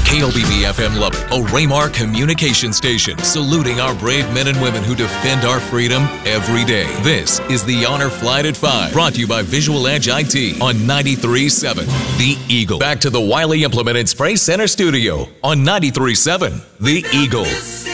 KLBB FM Lubbock, a Raymar communication station, saluting our brave men and women who defend our freedom every day. This is the Honor Flight at 5, brought to you by Visual Edge IT on 93.7 The Eagle. Back to the Wiley Implement and Spray Center studio on 93.7 The Eagle.